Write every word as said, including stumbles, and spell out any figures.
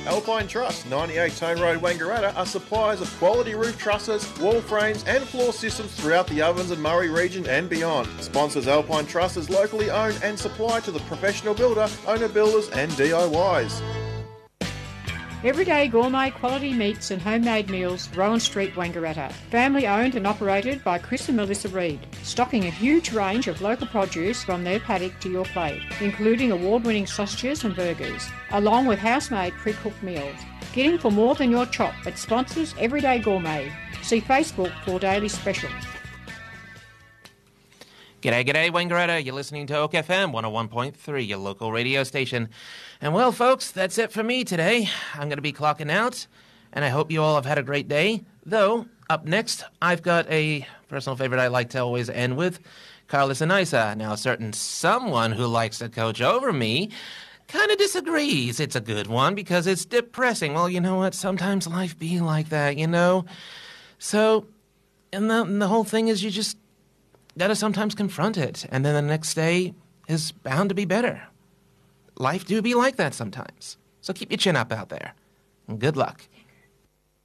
Alpine Truss, ninety-eight Tone Road, Wangaratta, are suppliers of quality roof trusses, wall frames and floor systems throughout the Ovens and Murray region and beyond. Sponsors Alpine Truss is locally owned and supplied to the professional builder, owner builders and D I Ys. Everyday gourmet quality meats and homemade meals, Rowan Street, Wangaratta. Family owned and operated by Chris and Melissa Reid. Stocking a huge range of local produce from their paddock to your plate, including award-winning sausages and burgers, along with house-made pre-cooked meals. Get in for more than your chop at sponsors Everyday Gourmet. See Facebook for daily specials. G'day, g'day, Wangaratta. You're listening to Oak F M one oh one point three, your local radio station. And well, folks, that's it for me today. I'm going to be clocking out, and I hope you all have had a great day. Though, up next, I've got a personal favorite I like to always end with, Carlos Anisa. Now, a certain someone who likes to coach over me kind of disagrees. It's a good one because it's depressing. Well, you know what? Sometimes life be like that, you know? So, and the, and the whole thing is you just got to sometimes confront it, and then the next day is bound to be better. Life do be like that sometimes. So keep your chin up out there, and good luck.